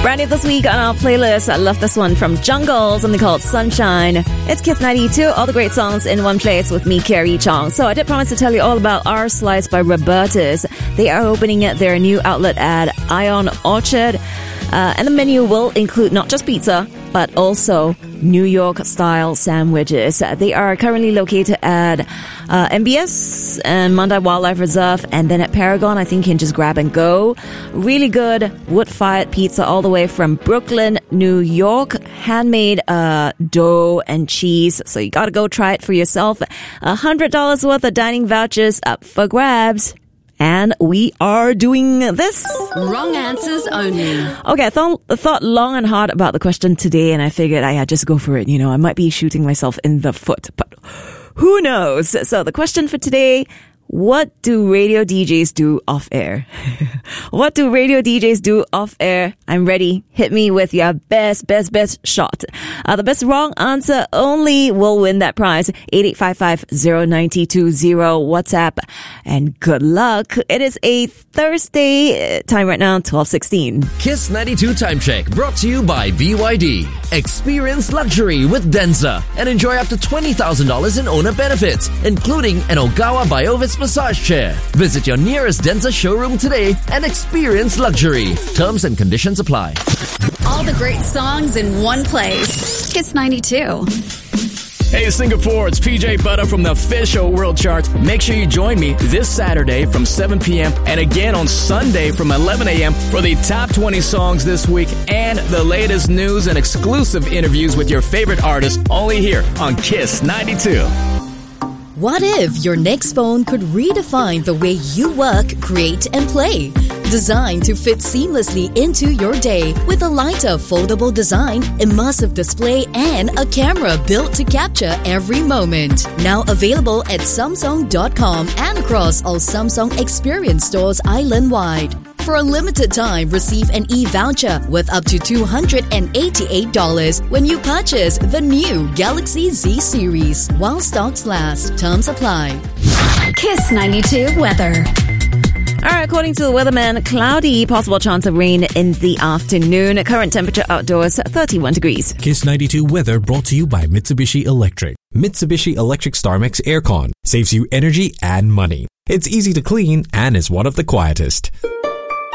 Brand new this week on our playlist. I love this one from Jungle, something called Sunshine. It's Kiss 92, all the great songs in one place with me, Carrie Chong. So I did promise to tell you all about Our Slice by Roberta's. They are opening at their new outlet at Ion Orchard. And the menu will include not just pizza, but also New York-style sandwiches. They are currently located at MBS and Mandai Wildlife Reserve, and then at Paragon, I think you can just grab and go. Really good wood-fired pizza all the way from Brooklyn, New York. Handmade dough and cheese, so you gotta go try it for yourself. $100 worth of dining vouchers up for grabs. And we are doing this. Wrong answers only. Okay, I thought long and hard about the question today, and I figured I'd just go for it. You know, I might be shooting myself in the foot, but who knows? So the question for today: what do radio DJs do off air? What do radio DJs do off air? I'm ready. Hit me with your best shot. The best wrong answer only will win that prize. 8855-0920 WhatsApp. And good luck. It is a Thursday. Time right now, 12:16. Kiss 92 Time Check brought to you by BYD. Experience luxury with Denza and enjoy up to $20,000 in owner benefits, including an Ogawa Biovis massage chair. Visit your nearest Denza showroom today and experience luxury. Terms and conditions apply. All the great songs in one place. Kiss 92. Hey Singapore, it's PJ Butter from the official World Chart. Make sure you join me this Saturday from 7 p.m. and again on Sunday from 11 a.m. for the top 20 songs this week and the latest news and exclusive interviews with your favorite artists only here on Kiss 92. What if your next phone could redefine the way you work, create, and play? Designed to fit seamlessly into your day with a lighter foldable design, immersive display, and a camera built to capture every moment. Now available at Samsung.com and across all Samsung Experience stores island-wide. For a limited time, receive an e-voucher worth up to $288 when you purchase the new Galaxy Z series. While stocks last, terms apply. Kiss 92 weather. All right, according to the weatherman, cloudy, possible chance of rain in the afternoon. Current temperature outdoors, 31 degrees. Kiss 92 weather brought to you by Mitsubishi Electric. Mitsubishi Electric StarMax Aircon saves you energy and money. It's easy to clean and is one of the quietest.